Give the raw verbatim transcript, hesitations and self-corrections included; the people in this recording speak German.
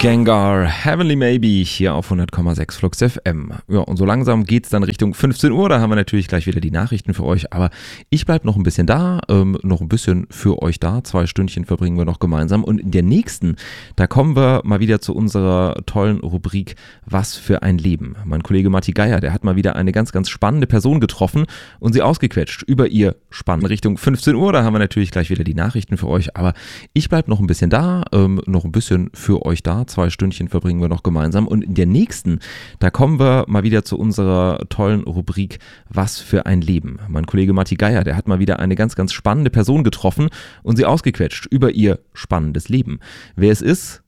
Gengar, Heavenly Maybe hier auf hundert Komma sechs Flux F M. Ja, und so langsam geht es dann Richtung fünfzehn Uhr, da haben wir natürlich gleich wieder die Nachrichten für euch, aber ich bleibe noch ein bisschen da, ähm, noch ein bisschen für euch da, zwei Stündchen verbringen wir noch gemeinsam und in der nächsten, da kommen wir mal wieder zu unserer tollen Rubrik Was für ein Leben. Mein Kollege Matti Geier, der hat mal wieder eine ganz, ganz spannende Person getroffen und sie ausgequetscht über ihr Spannend. Richtung fünfzehn Uhr, da haben wir natürlich gleich wieder die Nachrichten für euch, aber ich bleibe noch ein bisschen da, ähm, noch ein bisschen für euch da, zwei Stündchen verbringen wir noch gemeinsam und in der nächsten, da kommen wir mal wieder zu unserer tollen Rubrik Was für ein Leben. Mein Kollege Matti Geier, der hat mal wieder eine ganz, ganz spannende Person getroffen und sie ausgequetscht über ihr spannendes Leben. Wer es ist,